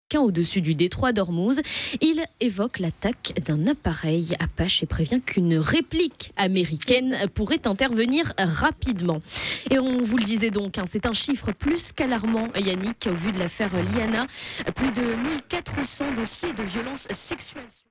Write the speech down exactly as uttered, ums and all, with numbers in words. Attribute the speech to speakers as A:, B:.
A: américain au-dessus du détroit d'Ormuz. Il évoque l'attaque d'un appareil Apache et prévient qu'une réplique américaine pourrait intervenir rapidement. Et on vous le disait donc, hein, c'est un chiffre plus qu'alarmant, Yannick, au vu de l'affaire Liana. Plus de mille quatre cents dossiers de violences sexuelles.